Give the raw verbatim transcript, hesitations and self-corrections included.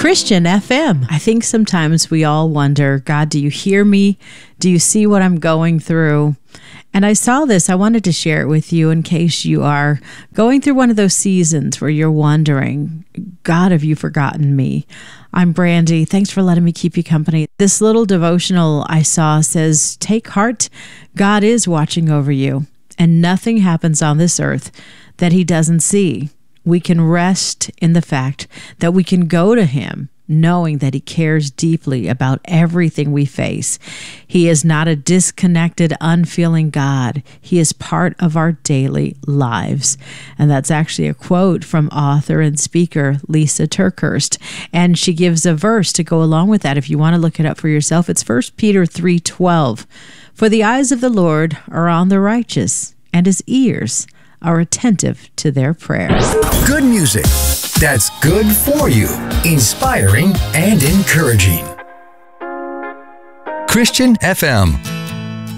Christian F M. I think sometimes we all wonder, God, do you hear me? Do you see what I'm going through? And I saw this. I wanted to share it with you in case you are going through one of those seasons where you're wondering, God, have you forgotten me? I'm Brandy. Thanks for letting me keep you company. This little devotional I saw says, take heart. God is watching over you, and nothing happens on this earth that he doesn't see. We can rest in the fact that we can go to him knowing that he cares deeply about everything we face. He is not a disconnected, unfeeling God. He is part of our daily lives. And that's actually a quote from author and speaker Lisa TerKeurst. And she gives a verse to go along with that. If you want to look it up for yourself, it's First Peter three twelve. For the eyes of the Lord are on the righteous, and his ears are attentive to their prayers. Good music that's good for you, inspiring and encouraging. Christian F M.